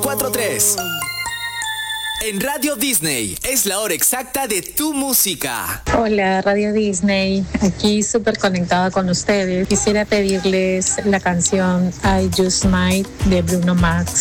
94.3. En Radio Disney es la hora exacta de tu música. Hola, Radio Disney. Aquí súper conectada con ustedes. Quisiera pedirles la canción I Just Might de Bruno Mars.